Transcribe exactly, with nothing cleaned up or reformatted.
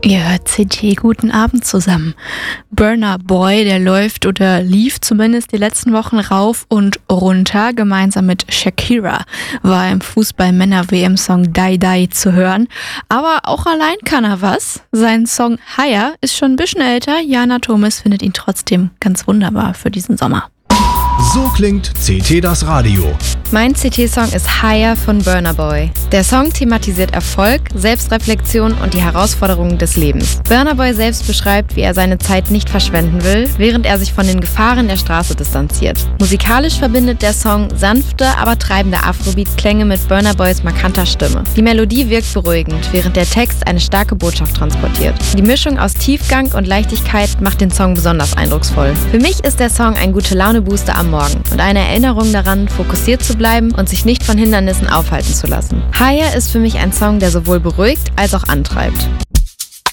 Ihr hört C T, guten Abend zusammen. Burna Boy, der läuft oder lief zumindest die letzten Wochen rauf und runter. Gemeinsam mit Shakira war im Fußball-Männer-W M-Song Die Die zu hören. Aber auch allein kann er was. Sein Song Higher ist schon ein bisschen älter. Jana Thomas findet ihn trotzdem ganz wunderbar für diesen Sommer. So klingt C T das Radio. Mein C T-Song ist Higher von Burna Boy. Der Song thematisiert Erfolg, Selbstreflexion und die Herausforderungen des Lebens. Burna Boy selbst beschreibt, wie er seine Zeit nicht verschwenden will, während er sich von den Gefahren der Straße distanziert. Musikalisch verbindet der Song sanfte, aber treibende Afrobeat-Klänge mit Burna Boys markanter Stimme. Die Melodie wirkt beruhigend, während der Text eine starke Botschaft transportiert. Die Mischung aus Tiefgang und Leichtigkeit macht den Song besonders eindrucksvoll. Für mich ist der Song ein Gute-Laune-Booster am Morgen und eine Erinnerung daran, fokussiert zu bleiben und sich nicht von Hindernissen aufhalten zu lassen. Higher ist für mich ein Song, der sowohl beruhigt als auch antreibt.